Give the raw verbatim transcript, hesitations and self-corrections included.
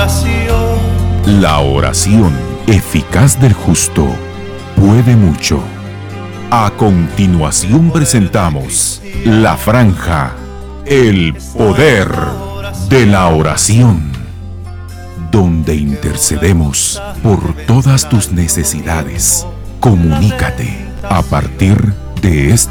oración. La oración eficaz del justo puede mucho. A continuación presentamos La Franja, el poder de la oración, donde intercedemos por todas tus necesidades. Comunícate a partir de este